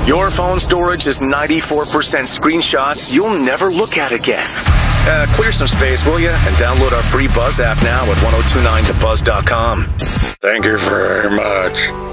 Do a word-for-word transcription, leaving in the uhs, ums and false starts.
Your phone storage is ninety-four percent screenshots you'll never look at again. Uh, clear some space, will you? And download our free Buzz app now at ten twenty-nine the buzz dot com. Thank you very much.